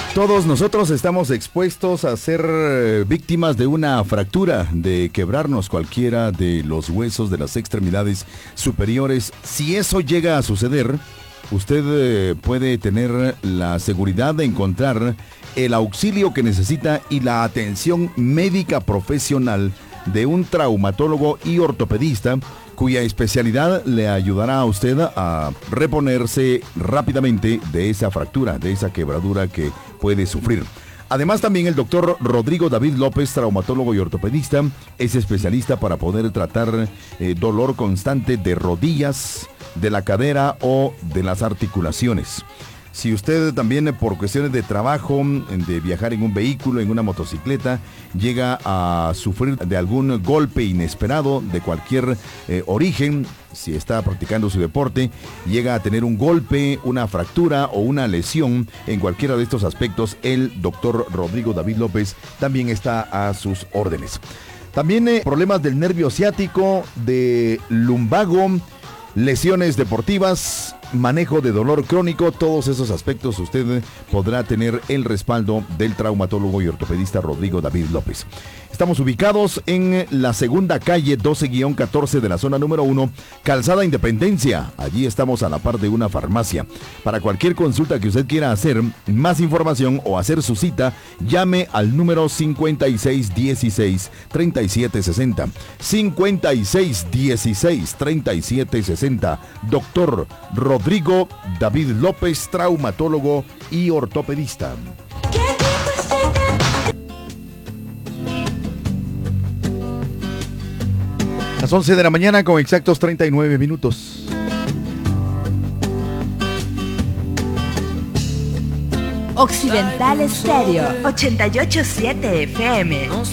Todos nosotros estamos expuestos a ser víctimas de una fractura, de quebrarnos cualquiera de los huesos de las extremidades superiores. Si eso llega a suceder, usted puede tener la seguridad de encontrar el auxilio que necesita y la atención médica profesional de un traumatólogo y ortopedista, cuya especialidad le ayudará a usted a reponerse rápidamente de esa fractura, de esa quebradura que puede sufrir. Además, también el doctor Rodrigo David López, traumatólogo y ortopedista, es especialista para poder tratar dolor constante de rodillas, de la cadera o de las articulaciones. Si usted también por cuestiones de trabajo, de viajar en un vehículo, en una motocicleta, llega a sufrir de algún golpe inesperado de cualquier origen, si está practicando su deporte, llega a tener un golpe, una fractura o una lesión en cualquiera de estos aspectos, el doctor Rodrigo David López también está a sus órdenes. También problemas del nervio ciático, de lumbago, lesiones deportivas, manejo de dolor crónico, todos esos aspectos usted podrá tener el respaldo del traumatólogo y ortopedista Rodrigo David López. Estamos ubicados en la segunda calle 12-14 de la zona número 1, Calzada Independencia. Allí estamos a la par de una farmacia. Para cualquier consulta que usted quiera hacer, más información o hacer su cita, llame al número 5616-3760. 5616-3760. Doctor Rodrigo David López, traumatólogo y ortopedista. Las 11 de la mañana con exactos 39 minutos. Occidental Estéreo 88.7 FM.